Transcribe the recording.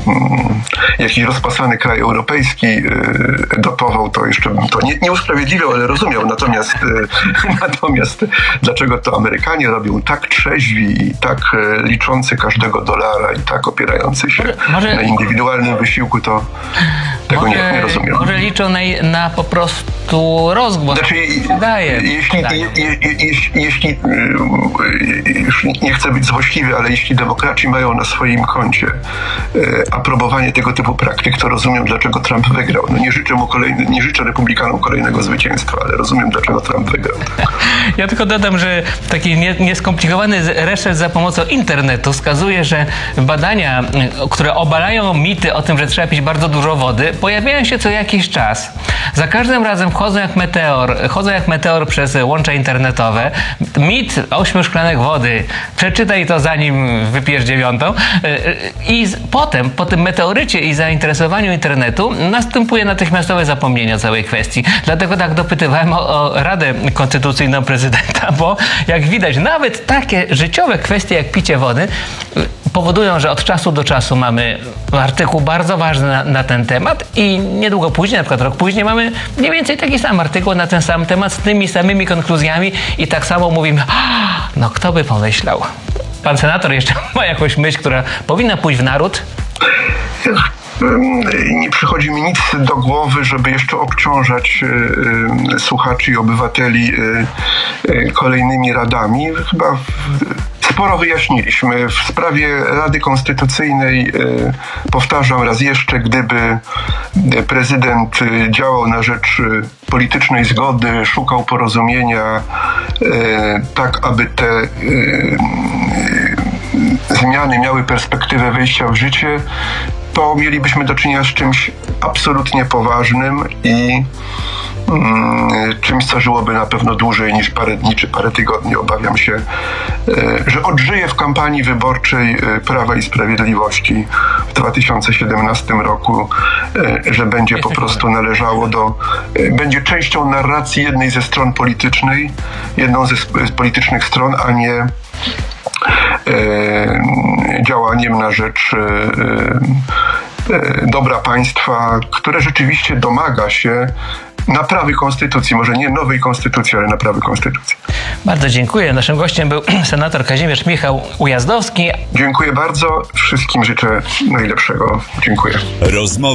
jakiś rozpasany kraj europejski dotował, to jeszcze bym to nie usprawiedliwiał, ale rozumiał. Natomiast dlaczego to Amerykanie robią tak trzeźwi i tak liczący każdego dolara i tak opierający się na indywidualnym wysiłku, to tego nie rozumiem. Może liczą na po prostu rozgłos. Znaczy, jeśli nie chcę być złośliwy, ale jeśli demokraci mają na swoim koncie aprobowanie tego typu praktyk, to rozumiem, dlaczego Trump wygrał. No nie życzę republikanom kolejnego zwycięstwa, ale rozumiem, dlaczego Trump wygrał. Ja tylko dodam, że taki nieskomplikowany research za pomocą internetu wskazuje, że badania, które obalają mity o tym, że trzeba pić bardzo dużo wody, pojawiają się co jakiś czas. Za każdym razem chodzą jak meteor przez łącza internetowe. Mit 8 szklanek wody. Przeczytaj to, zanim wypijesz 9. I potem, po tym meteorycie i zainteresowaniu internetu, następuje natychmiastowe zapomnienie o całej kwestii. Dlatego tak dopytywałem o Radę Konstytucyjną prezydenta, bo jak widać, nawet takie życiowe kwestie jak picie wody powodują, że od czasu do czasu mamy artykuł bardzo ważny na ten temat i niedługo później, na przykład rok później, mamy mniej więcej taki sam artykuł na ten sam temat z tymi samymi konkluzjami i tak samo mówimy, no kto by pomyślał. Pan senator jeszcze ma jakąś myśl, która powinna pójść w naród? Nie przychodzi mi nic do głowy, żeby jeszcze obciążać słuchaczy i obywateli kolejnymi radami. Chyba sporo wyjaśniliśmy. W sprawie Rady Konstytucyjnej powtarzam raz jeszcze, gdyby prezydent działał na rzecz politycznej zgody, szukał porozumienia, tak aby te zmiany miały perspektywę wejścia w życie, to mielibyśmy do czynienia z czymś absolutnie poważnym i czymś, co żyłoby na pewno dłużej niż parę dni czy parę tygodni. Obawiam się, że odżyje w kampanii wyborczej Prawa i Sprawiedliwości w 2017 roku, że będzie po prostu należało będzie częścią narracji jednej ze stron politycznej, jedną z politycznych stron, a nie działaniem na rzecz dobra państwa, które rzeczywiście domaga się naprawy konstytucji, może nie nowej konstytucji, ale naprawy konstytucji. Bardzo dziękuję. Naszym gościem był senator Kazimierz Michał Ujazdowski. Dziękuję bardzo. Wszystkim życzę najlepszego. Dziękuję.